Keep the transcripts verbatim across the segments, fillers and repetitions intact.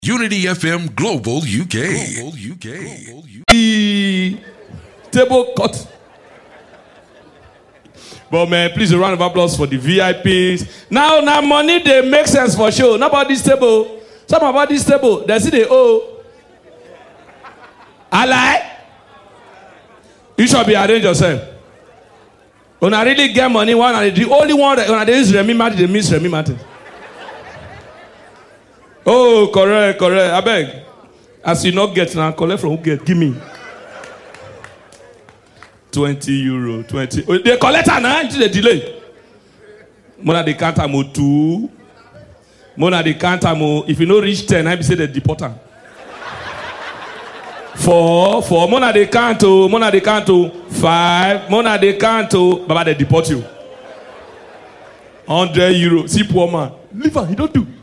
Unity F M Global U K. Global U K. Global U K. The table cut. But man, please a round of applause for the V I Ps. Now, now money they make sense for sure. Not about this table. Some about this table. They see the O. I lie. You should be arrange yourself. When I really get money, one and the only one that when I use Remy Martin, they miss Remy Martin. Oh, correct, correct. I beg. As you not get now, collect from who get. Give me. twenty euro. twenty. Oh, they collect her now until they delay. Mona they can'tamo two. Mona they can't amo. If you no reach ten, I be say they deport her. Four. Four. Mona they can't to. Mona they can't to. Five. Mona they can't to. Baba they deport you. Hundred euro. See poor man. Leave her. He don't do.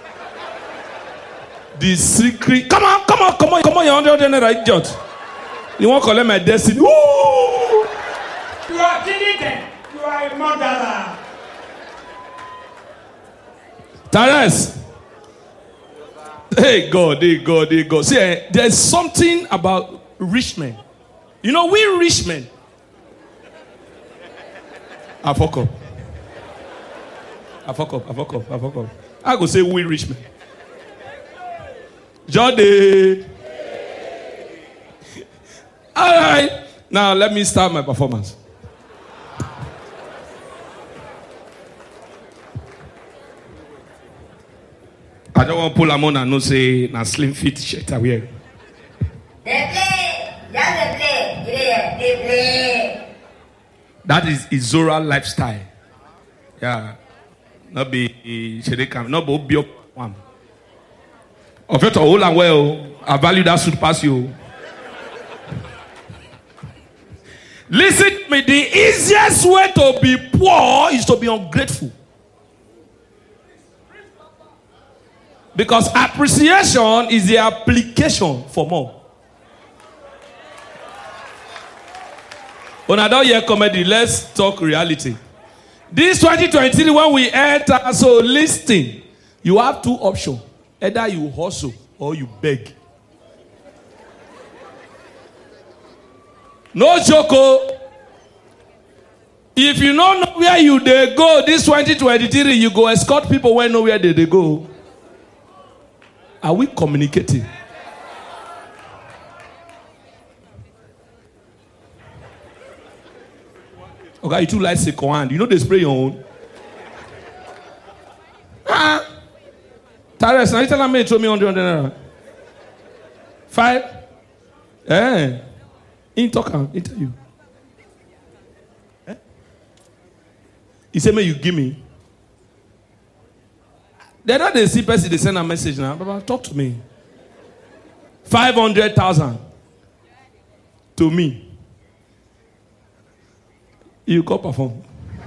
The secret. Come on, come on, come on, come on, you're hundred naira idiot. You won't collect my destiny. Woo! You are killing. You are a murderer. Tares. Hey God, hey God, hey God. See, eh, there's something about rich men. You know, we rich men. I fuck up. I fuck up, I fuck up, I fuck up. I go say we rich men. Jody. All right. Now let me start my performance. I don't want to pull a man and no say na slim fit shirt I wear. They play. Yeah, they play. Yeah, they play. That is Izora lifestyle. Yeah. Not be Shedekam. Not be Obio one. Of it all and well, I value that suit pass you. Listen to me, the easiest way to be poor is to be ungrateful. Because appreciation is the application for more. When I don't hear comedy, let's talk reality. This twenty twenty-three, when we enter, so listen, you have two options. Either you hustle or you beg. No joke. If you don't know where you they go this twenty twenty-three, you go escort people where know where they, they go. Are we communicating? Okay, you too like say command. You know they spray your own. Ah. Tares, now you tell me to me one hundred naira. Five? Eh. In talk, in tell you. Eh? He said, may you give me. They don't they see person, they send a message now. Baba, talk to me. Five hundred thousand to me. You go perform.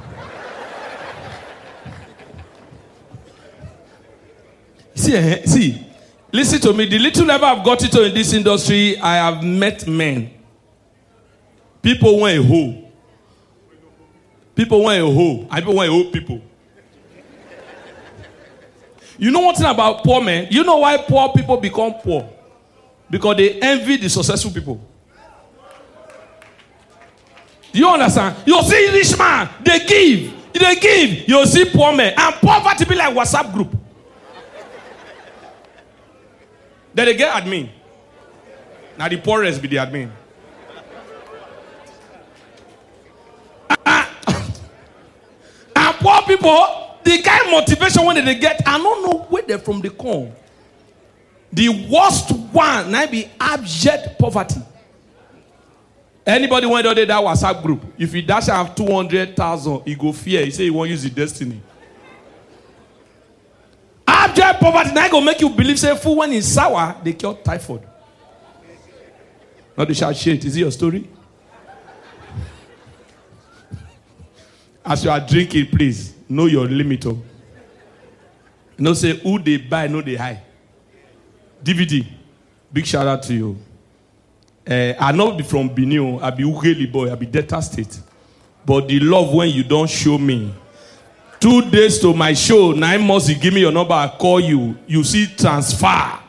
See, see, listen to me. The little level I've got into in this industry, I have met men. People want a hoe. People want a hoe. And people want a hoe people. You know one thing about poor men? You know why poor people become poor? Because they envy the successful people. Do you understand? You see rich man, they give. They give. You see poor men. And poverty be like WhatsApp group. Then they get admin. Now the poorest be the admin. And poor people, the kind of motivation when they get, I don't know where they're from the come. The worst one might be abject poverty. Anybody went out there that WhatsApp group, if he dash have two hundred thousand, he go fear. He say he won't use the destiny. Abject poverty now go make you believe say food when it's sour they cure typhoid. Not the shout shit. Is it your story? As you are drinking, please know your limit. Oh. No say who they buy, no they hide. D V D. Big shout out to you. Uh, I not be from Benin. I be Ugeli boy. I be Delta State. But the love when you don't show me. Two days to my show, nine months you give me your number, I call you. You see transfer.